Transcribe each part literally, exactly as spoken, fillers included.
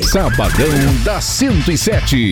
Sabadão da cento e sete.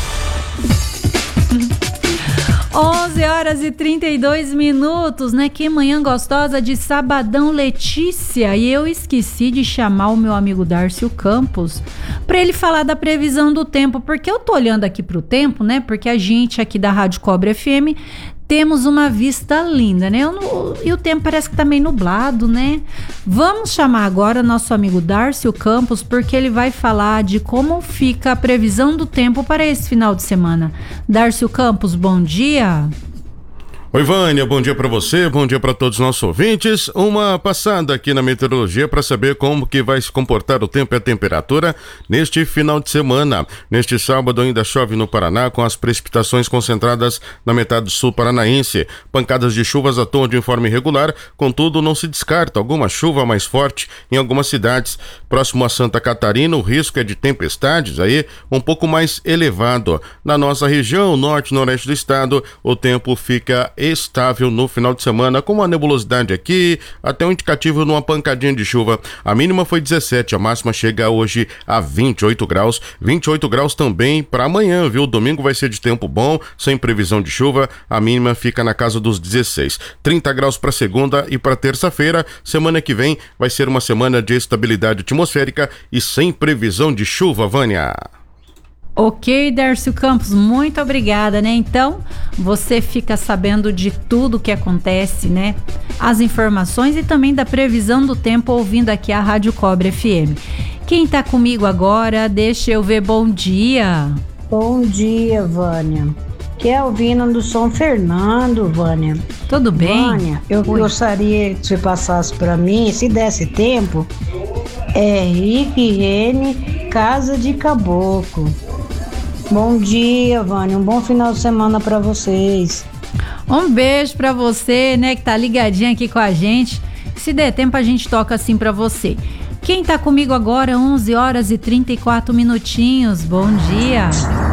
onze horas e trinta e dois minutos, né? Que manhã gostosa de sabadão, Letícia. E eu esqueci de chamar o meu amigo Dárcio Campos para ele falar da previsão do tempo, porque eu tô olhando aqui pro tempo, né? Porque a gente aqui da Rádio Cobre F M temos uma vista linda, né? Eu não, e o tempo parece que tá meio nublado, né? Vamos chamar agora nosso amigo Dárcio Campos, porque ele vai falar de como fica a previsão do tempo para esse final de semana. Dárcio Campos, bom dia. Oi, Vânia, bom dia para você, bom dia para todos os nossos ouvintes. Uma passada aqui na meteorologia para saber como que vai se comportar o tempo e a temperatura neste final de semana. Neste sábado ainda chove no Paraná, com as precipitações concentradas na metade sul paranaense. Pancadas de chuvas atuam de forma irregular, contudo não se descarta alguma chuva mais forte em algumas cidades. Próximo a Santa Catarina, o risco é de tempestades aí um pouco mais elevado. Na nossa região, norte e noroeste do estado, o tempo fica estável no final de semana, com uma nebulosidade aqui, até um indicativo numa pancadinha de chuva. A mínima foi dezessete, a máxima chega hoje a vinte e oito graus. vinte e oito graus também para amanhã, viu? Domingo vai ser de tempo bom, sem previsão de chuva. A mínima fica na casa dos dezesseis. trinta graus para segunda e para terça-feira. Semana que vem vai ser uma semana de estabilidade atmosférica e sem previsão de chuva, Vânia. Ok, Dárcio Campos, muito obrigada, né? Então, você fica sabendo de tudo que acontece, né? As informações e também da previsão do tempo ouvindo aqui a Rádio Cobre F M. Quem tá comigo agora, deixa eu ver, bom dia. Bom dia, Vânia. Que é Alvina do São Fernando, Vânia. Tudo bem? Vânia, eu Oi. gostaria que você passasse para mim, se desse tempo, é Rick e Rene, Casa de Caboclo. Bom dia, Vânia. Um bom final de semana para vocês. Um beijo para você, né, que tá ligadinha aqui com a gente. Se der tempo, a gente toca assim para você. Quem tá comigo agora, onze horas e trinta e quatro minutinhos. Bom dia.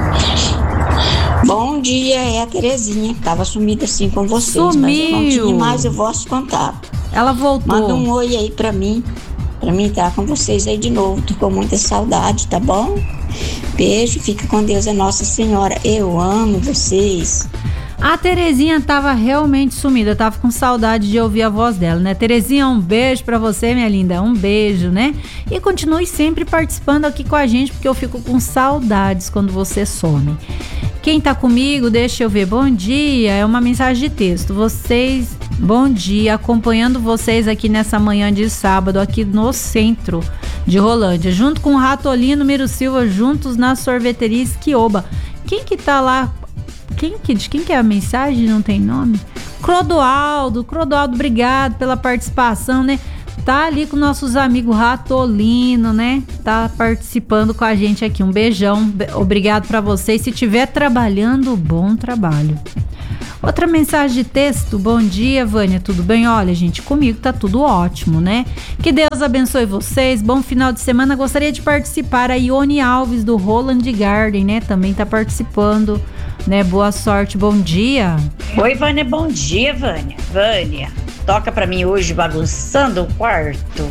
Bom dia, é a Terezinha. Tava sumida assim com vocês, Sumiu. Mas eu não tinha mais o vosso contato. Ela voltou. Manda um oi aí pra mim, pra mim estar com vocês aí de novo. Tô com muita saudade, tá bom? Beijo, fica com Deus, é Nossa Senhora. Eu amo vocês. A Terezinha tava realmente sumida, tava com saudade de ouvir a voz dela, né? Terezinha, um beijo pra você, minha linda, um beijo, né? E continue sempre participando aqui com a gente, porque eu fico com saudades quando você some. Quem tá comigo, deixa eu ver, bom dia, é uma mensagem de texto. Vocês, bom dia, acompanhando vocês aqui nessa manhã de sábado, aqui no centro de Rolândia, junto com o Ratolino Miro Silva, juntos na sorveteria Esquioba. Quem que tá lá? Quem que, de quem que é a mensagem? Não tem nome? Clodoaldo, Clodoaldo, obrigado pela participação, né? Tá ali com nossos amigos Ratolino, né? Tá participando com a gente aqui. Um beijão, obrigado pra vocês. Se estiver trabalhando, bom trabalho. Outra mensagem de texto. Bom dia, Vânia, tudo bem? Olha, gente, comigo tá tudo ótimo, né? Que Deus abençoe vocês. Bom final de semana. Gostaria de participar. A Ione Alves do Roland Garden, né? Também tá participando, né? Boa sorte, bom dia. Oi, Vânia, bom dia, Vânia. Vânia, toca pra mim hoje Bagunçando o Quarto.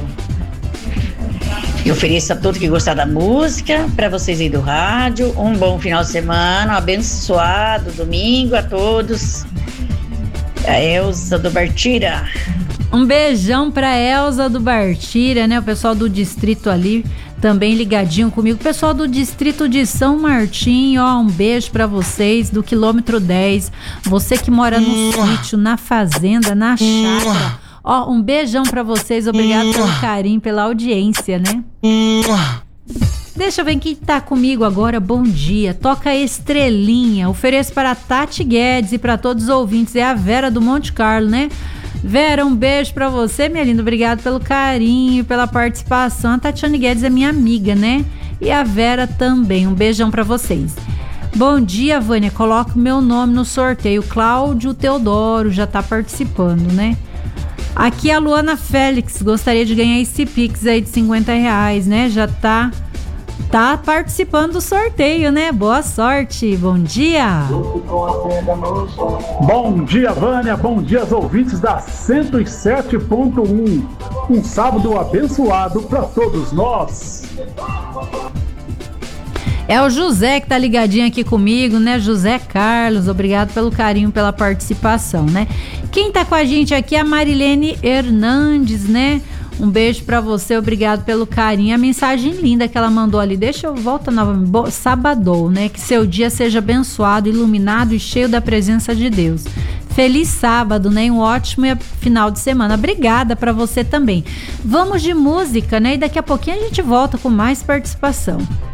E ofereço a todos que gostar da música, para vocês aí do rádio. Um bom final de semana, um abençoado domingo a todos. A Elza do Bartira. Um beijão pra Elza do Bartira, né? O pessoal do distrito ali também ligadinho comigo. O pessoal do distrito de São Martim, ó, um beijo pra vocês do quilômetro dez. Você que mora no sítio, na fazenda, na chácara. Ó, um beijão pra vocês, obrigado pelo carinho, pela audiência, né? Deixa eu ver quem tá comigo agora, bom dia. Toca Estrelinha, ofereço para a Tati Guedes e para todos os ouvintes, é a Vera do Monte Carlo, né? Vera, um beijo pra você, minha linda, obrigado pelo carinho, pela participação. A Tatiane Guedes é minha amiga, né? E a Vera também, um beijão pra vocês. Bom dia, Vânia, coloca o meu nome no sorteio, Cláudio Teodoro já tá participando, né? Aqui a Luana Félix, gostaria de ganhar esse Pix aí de cinquenta reais, né? Já tá, tá participando do sorteio, né? Boa sorte, bom dia! Bom dia, Vânia, bom dia aos ouvintes da cento e sete ponto um. Um sábado abençoado para todos nós. É o José que tá ligadinho aqui comigo, né? José Carlos, obrigado pelo carinho, pela participação, né? Quem tá com a gente aqui é a Marilene Hernandes, né? Um beijo pra você, obrigado pelo carinho. A mensagem linda que ela mandou ali, deixa eu voltar novamente. Sabadou, né? Que seu dia seja abençoado, iluminado e cheio da presença de Deus. Feliz sábado, né? Um ótimo final de semana. Obrigada pra você também. Vamos de música, né? E daqui a pouquinho a gente volta com mais participação.